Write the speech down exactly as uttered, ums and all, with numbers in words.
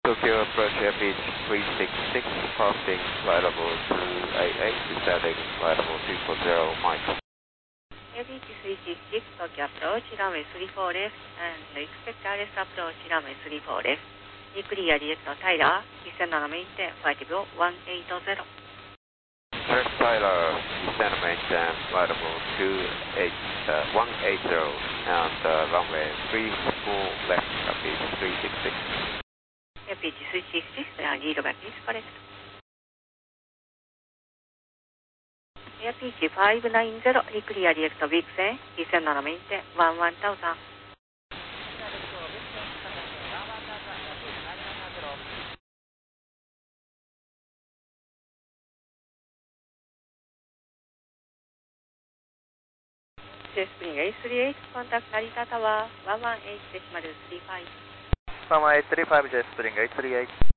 Tokyo approach airpage three six six, passing flight level two eight eight, descending flight level two four zero, Mike. Airpage three six six, Tokyo approach, runway three four left, and expect R S approach, runway three four left. Clear direct Tyler, descend on maintain, flight level one eight zero. Direct Tyler, descend on maintain, flight level two eight, uh, one eight zero, and uh, runway three four left, airpage three six six. Airpage three six six, lead back is correct. Airpage five nine zero, clear direct Vixen, descend on maintain, one one thousand. Spring eight three eight, contact Narita Tower, one one eight decimal three five. one one eight three five, J Spring eight three eight.